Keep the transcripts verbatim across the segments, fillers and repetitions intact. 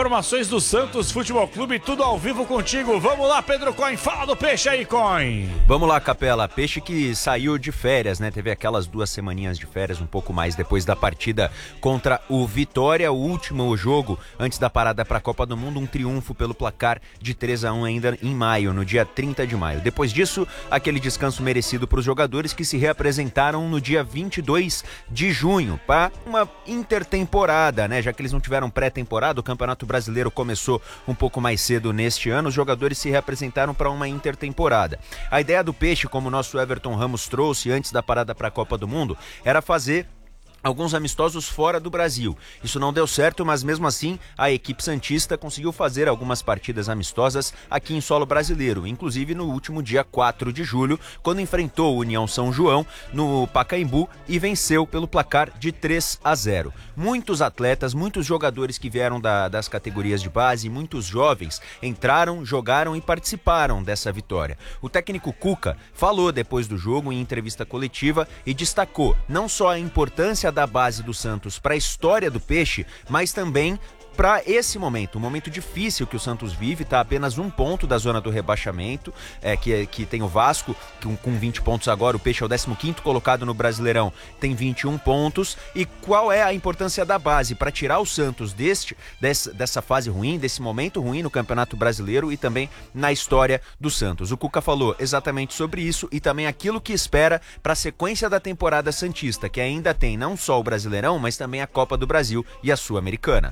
informações do Santos Futebol Clube, tudo ao vivo contigo. Vamos lá, Pedro Coin, fala do Peixe aí, Coin. Vamos lá, Capela. Peixe que saiu de férias, né? Teve aquelas duas semaninhas de férias, um pouco mais depois da partida contra o Vitória, o último jogo antes da parada para a Copa do Mundo, um triunfo pelo placar de três a um ainda em maio, no dia trinta de maio. Depois disso, aquele descanso merecido para os jogadores que se reapresentaram no dia vinte e dois de junho para uma intertemporada, né? Já que eles não tiveram pré-temporada, o Campeonato Brasileiro começou um pouco mais cedo neste ano, os jogadores se reapresentaram para uma intertemporada. A ideia do Peixe, como o nosso Everton Ramos trouxe antes da parada para a Copa do Mundo, era fazer alguns amistosos fora do Brasil. Isso não deu certo, mas mesmo assim a equipe santista conseguiu fazer algumas partidas amistosas aqui em solo brasileiro, inclusive no último dia quatro de julho, quando enfrentou o União São João no Pacaembu e venceu pelo placar de três a zero. Muitos atletas, muitos jogadores que vieram da, das categorias de base, muitos jovens entraram, jogaram e participaram dessa vitória. O técnico Cuca falou depois do jogo em entrevista coletiva e destacou não só a importância da base do Santos para a história do Peixe, mas também para esse momento, um momento difícil que o Santos vive, está apenas um ponto da zona do rebaixamento, é, que, que tem o Vasco, que, com vinte pontos agora, o Peixe é o décimo quinto colocado no Brasileirão, tem vinte e um pontos, e qual é a importância da base para tirar o Santos deste, dessa, dessa fase ruim, desse momento ruim no Campeonato Brasileiro e também na história do Santos. O Cuca falou exatamente sobre isso e também aquilo que espera para a sequência da temporada santista, que ainda tem não só o Brasileirão, mas também a Copa do Brasil e a Sul-Americana.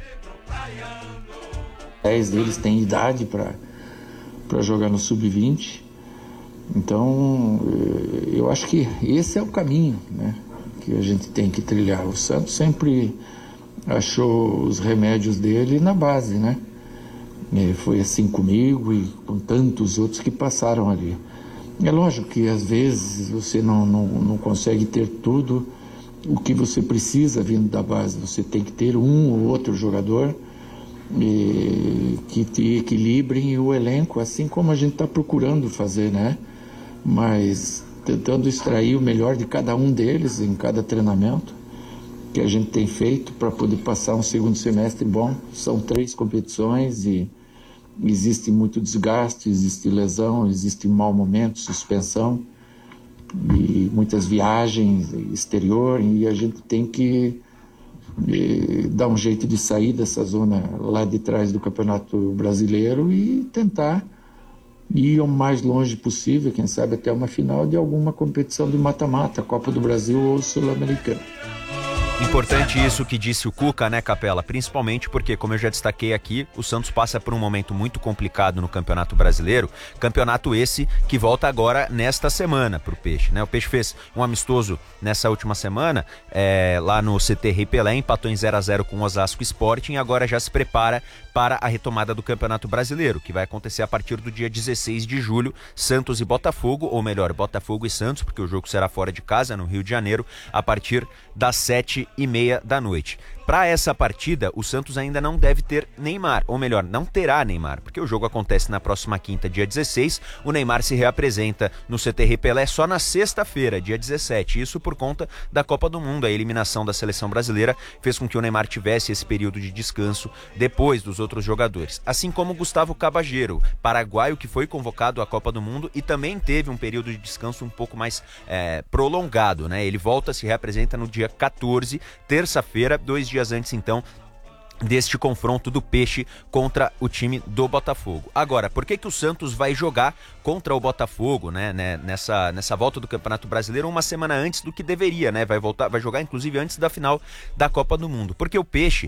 dez deles têm idade para para jogar no sub vinte, então eu acho que esse é o caminho, né, que a gente tem que trilhar. O Santos sempre achou os remédios dele na base, né? E foi assim comigo e com tantos outros que passaram ali. É lógico que às vezes você não, não, não consegue ter tudo o que você precisa vindo da base. Você tem que ter um ou outro jogador e, que te equilibrem o elenco, assim como a gente está procurando fazer, né? Mas tentando extrair o melhor de cada um deles em cada treinamento que a gente tem feito para poder passar um segundo semestre bom. São três competições e existe muito desgaste, existe lesão, existe mau momento, suspensão e muitas viagens exterior, e a gente tem que eh, dar um jeito de sair dessa zona lá de trás do Campeonato Brasileiro e tentar ir o mais longe possível, quem sabe até uma final de alguma competição de mata-mata, Copa do Brasil ou Sul-Americana. Importante isso que disse o Cuca, né, Capela? Principalmente porque, como eu já destaquei aqui, o Santos passa por um momento muito complicado no Campeonato Brasileiro. Campeonato esse que volta agora nesta semana para o Peixe, né? O Peixe fez um amistoso nessa última semana, é, lá no C T Rei Pelé, empatou em zero a zero com o Osasco Sporting e agora já se prepara para a retomada do Campeonato Brasileiro, que vai acontecer a partir do dia dezesseis de julho, Santos e Botafogo, ou melhor, Botafogo e Santos, porque o jogo será fora de casa, no Rio de Janeiro, a partir das sete e meia da noite. Para essa partida, o Santos ainda não deve ter Neymar, ou melhor, não terá Neymar, porque o jogo acontece na próxima quinta, dia dezesseis, o Neymar se reapresenta no C T Rei Pelé só na sexta-feira, dia dezessete, isso por conta da Copa do Mundo. A eliminação da seleção brasileira fez com que o Neymar tivesse esse período de descanso depois dos outros jogadores, assim como Gustavo Cabageiro, paraguaio, que foi convocado à Copa do Mundo e também teve um período de descanso um pouco mais é, prolongado, né? Ele volta, se reapresenta no dia quatorze, terça-feira, dois dias antes então deste confronto do Peixe contra o time do Botafogo. Agora, por que que o Santos vai jogar contra o Botafogo, né, né, nessa, nessa volta do Campeonato Brasileiro uma semana antes do que deveria, né? Vai voltar, vai jogar inclusive antes da final da Copa do Mundo, porque o Peixe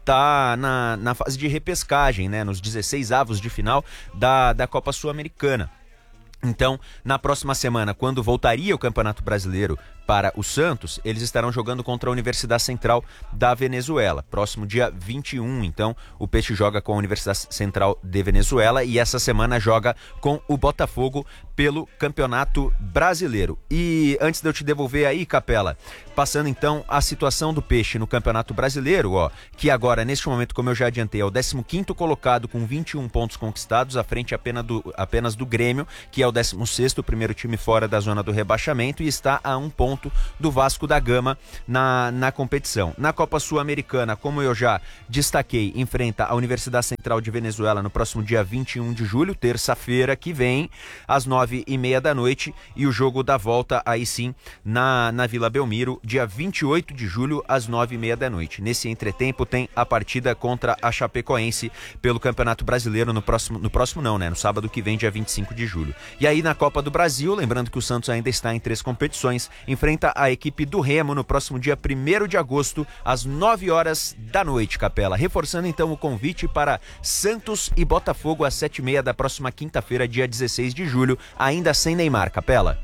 tá na, na fase de repescagem, né, nos dezesseis avos de final da, da Copa Sul-Americana. Então, na próxima semana, quando voltaria o Campeonato Brasileiro para o Santos, eles estarão jogando contra a Universidade Central da Venezuela, próximo dia vinte e um. Então, o Peixe joga com a Universidade Central de Venezuela e essa semana joga com o Botafogo pelo Campeonato Brasileiro. E antes de eu te devolver aí, Capela, passando então a situação do Peixe no Campeonato Brasileiro, ó, que agora, neste momento, como eu já adiantei, é o décimo quinto colocado com vinte e um pontos conquistados, à frente apenas do, apenas do Grêmio, que é o décimo sexto, o primeiro time fora da zona do rebaixamento, e está a um ponto ponto do Vasco da Gama na, na competição. Na Copa Sul-Americana, como eu já destaquei, enfrenta a Universidade Central de Venezuela no próximo dia vinte e um de julho, terça-feira que vem, às nove e meia da noite, e o jogo da volta, aí sim, na, na Vila Belmiro, dia vinte e oito de julho, às nove e meia da noite. Nesse entretempo tem a partida contra a Chapecoense pelo Campeonato Brasileiro no próximo, no próximo não, né? No sábado que vem, dia vinte e cinco de julho. E aí na Copa do Brasil, lembrando que o Santos ainda está em três competições, enfrenta a equipe do Remo no próximo dia primeiro de agosto, às nove horas da noite, Capela. Reforçando então o convite para Santos e Botafogo às sete e meia da próxima quinta-feira, dia dezesseis de julho, ainda sem Neymar, Capela.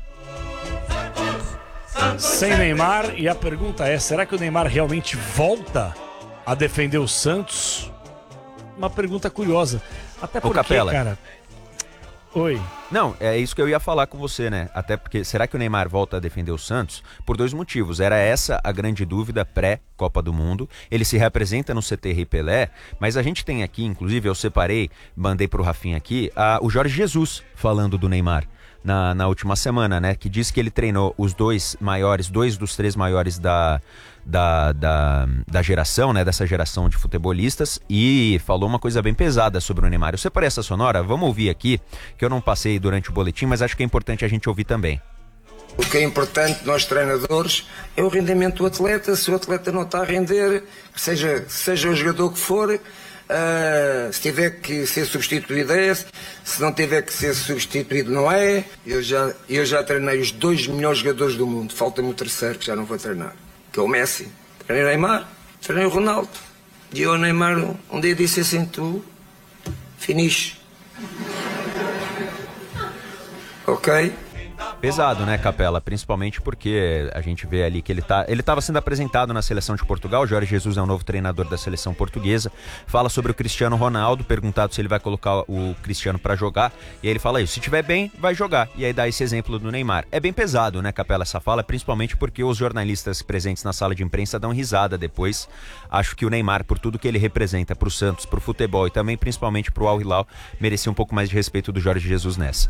Sem Neymar, e a pergunta é, será que o Neymar realmente volta a defender o Santos? Uma pergunta curiosa. Até porque, Capela, cara... Oi. Não, é isso que eu ia falar com você, né? Até porque, será que o Neymar volta a defender o Santos? Por dois motivos. Era essa a grande dúvida pré-Copa do Mundo. Ele se representa no C T Rei Pelé, mas a gente tem aqui, inclusive, eu separei, mandei pro Rafinha aqui, a, o Jorge Jesus falando do Neymar. Na, na última semana, né? Que disse que ele treinou os dois maiores, dois dos três maiores da, da, da, da geração, né? Dessa geração de futebolistas, e falou uma coisa bem pesada sobre o Neymar. Eu separei essa sonora, vamos ouvir aqui, que eu não passei durante o boletim, mas acho que é importante a gente ouvir também. O que é importante nós treinadores é o rendimento do atleta. Se o atleta não está a render, seja, seja o jogador que for, Uh, se tiver que ser substituído é, se não tiver que ser substituído não é. Eu já, eu já treinei os dois melhores jogadores do mundo, falta-me o terceiro que já não vou treinar, que é o Messi. Treinei o Neymar, treinei o Ronaldo, e eu o Neymar um dia disse assim: tu finish. Ok? Pesado, né, Capela? Principalmente porque a gente vê ali que ele tá, ele estava sendo apresentado na seleção de Portugal. O Jorge Jesus é o novo treinador da seleção portuguesa. Fala sobre o Cristiano Ronaldo, perguntado se ele vai colocar o Cristiano para jogar, e aí ele fala isso: se tiver bem, vai jogar. E aí dá esse exemplo do Neymar. É bem pesado, né, Capela, essa fala, principalmente porque os jornalistas presentes na sala de imprensa dão risada depois. Acho que o Neymar, por tudo que ele representa pro Santos, pro futebol e também principalmente pro Al Hilal, merecia um pouco mais de respeito do Jorge Jesus nessa.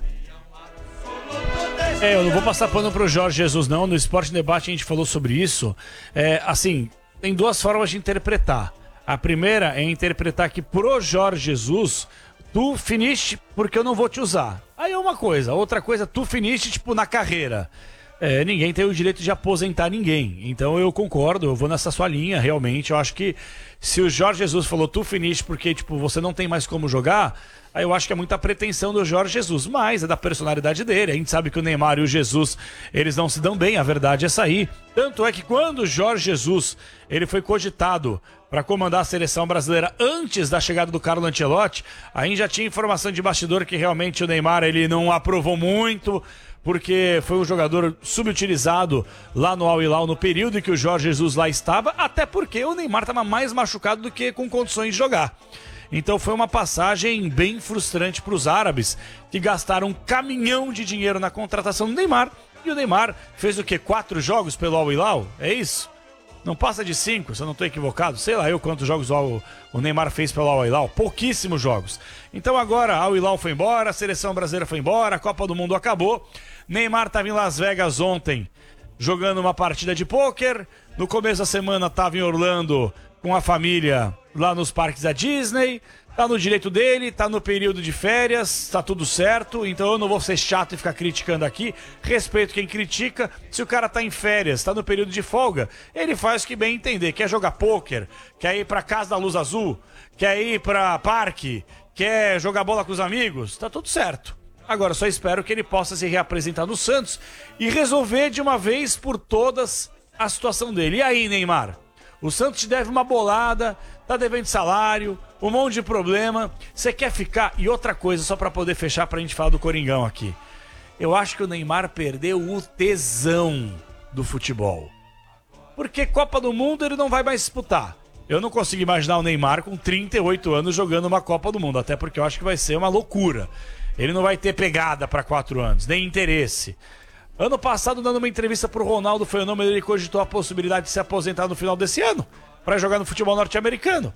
É, eu não vou passar pano pro Jorge Jesus, não. No Esporte Debate a gente falou sobre isso. É, assim, tem duas formas de interpretar. A primeira é interpretar que pro Jorge Jesus, tu finiste porque eu não vou te usar. Aí é uma coisa. Outra coisa, tu finiste, tipo, na carreira. É, ninguém tem o direito de aposentar ninguém. Então eu concordo, eu vou nessa sua linha, realmente. Eu acho que se o Jorge Jesus falou tu finiste porque, tipo, você não tem mais como jogar, aí eu acho que é muita pretensão do Jorge Jesus, mas é da personalidade dele. A gente sabe que o Neymar e o Jesus, eles não se dão bem, a verdade é essa aí. Tanto é que quando o Jorge Jesus, ele foi cogitado para comandar a seleção brasileira antes da chegada do Carlo Ancelotti, aí já tinha informação de bastidor que realmente o Neymar, ele não aprovou muito, porque foi um jogador subutilizado lá no Al Hilal no período em que o Jorge Jesus lá estava, até porque o Neymar estava mais machucado do que com condições de jogar. Então foi uma passagem bem frustrante para os árabes, que gastaram um caminhão de dinheiro na contratação do Neymar, e o Neymar fez o quê? Quatro jogos pelo Al Hilal? É isso? Não passa de cinco, se eu não estou equivocado. Sei lá eu quantos jogos o, o Neymar fez pelo Al Hilal. Pouquíssimos jogos. Então agora Al Hilal foi embora, a seleção brasileira foi embora, a Copa do Mundo acabou. Neymar estava em Las Vegas ontem jogando uma partida de pôquer. No começo da semana estava em Orlando com a família lá nos parques da Disney. Tá no direito dele, tá no período de férias, tá tudo certo, então eu não vou ser chato e ficar criticando aqui. Respeito quem critica. Se o cara tá em férias, tá no período de folga, ele faz o que bem entender. Quer jogar pôquer, quer ir pra Casa da Luz Azul, quer ir pra parque, quer jogar bola com os amigos, tá tudo certo. Agora só espero que ele possa se reapresentar no Santos e resolver de uma vez por todas a situação dele. E aí, Neymar? O Santos te deve uma bolada, tá devendo salário, um monte de problema. Você quer ficar? E outra coisa, só pra poder fechar, pra gente falar do Coringão aqui. Eu acho que o Neymar perdeu o tesão do futebol. Porque Copa do Mundo ele não vai mais disputar. Eu não consigo imaginar o Neymar com trinta e oito anos jogando uma Copa do Mundo, até porque eu acho que vai ser uma loucura. Ele não vai ter pegada pra quatro anos, nem interesse. Ano passado, dando uma entrevista pro Ronaldo Fenômeno, ele cogitou a possibilidade de se aposentar no final desse ano para jogar no futebol norte-americano.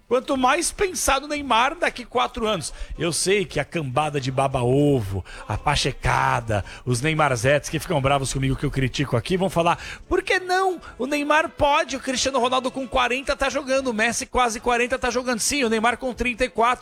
Quanto mais pensar no Neymar daqui quatro anos. Eu sei que a cambada de baba-ovo, a pachecada, os Neymarzetes que ficam bravos comigo que eu critico aqui, vão falar, por que não? O Neymar pode, o Cristiano Ronaldo com quarenta tá jogando, o Messi quase quarenta tá jogando. Sim, o Neymar com trinta e quatro.